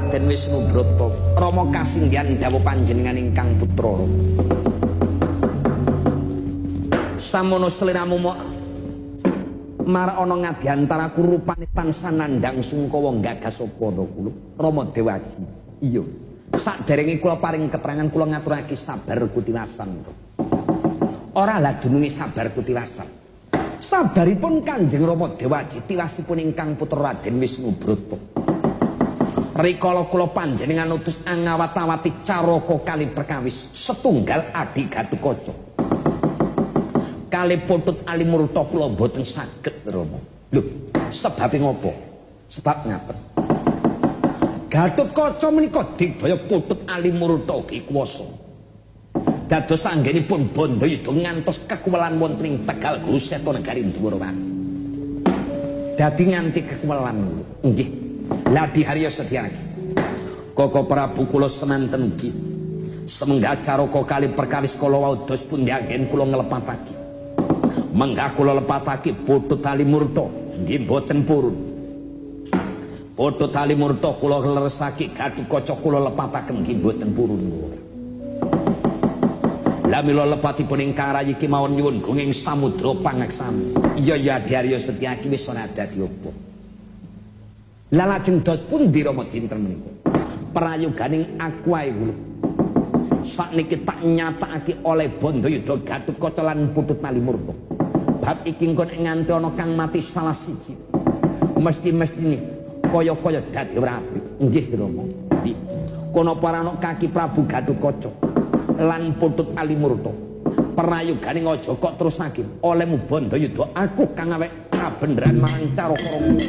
Raden Wisnubrata Rama kasinggihan dawuh panjenengan ingkang putra samono sliramu marang ana ngadiantaraku rupane tansah nandhang sungkawa gagas apa kula Rama Dewaji iya saderenge kula paring keterangan kula ngaturake sabar kutiwasan ora lah dununge sabar kutiwasan sabaripun Kanjeng Rama Dewaji tiwasipun ingkang putra Raden Wisnubrata rikala kula panjenengan utus angawat-awati caraka kali perkawis setunggal adi Gatotkaca kali Putut Alimurta kula boten saged Rama. Lho, sebabe ngopo? Sebab ngaten. Gatotkaca menika digdaya Putut Alimurta ugi kuwasa. Dados anggenipun Bandayuda ngantos kekuwelan wonten ing Tegal Guruseta negari Dwarawati. Dadi nganti kekuwelan nggih. Lah diharya sedyaki. Koko Prabu kula semanten ugi semenggah caraka kali perkawis kala wados pundi anggen kula nglepatake. Menggah kula lepatake Putut Alimurta nggih boten purun. Putut Alimurta kula leresake Gatotkaca kula lepataken nggih boten purun. Lah mila lepatipun ingkang rayi kemawon nyuwun gunging samudra pangaksami. Iya Darya Setyaki wis ora dadi apa. Lah lajeng dos pundi Rama dinten menika? Prayoganing aku ae kula. Sakniki tak nyatakake oleh Bandayuda Gatotkaca lan Putut Alimurta. Bab iki engkon nganti ana kang mati salah siji. Mesti-mestine kaya-kaya dadi ora apik. Nggih Rama. Nggih. Kono parana kaki Prabu Gatotkaca lan Putut Alimurta. Prayoganing aja kok terusake olehmu Bandayuda aku kang awek kabeneran marang Caraka.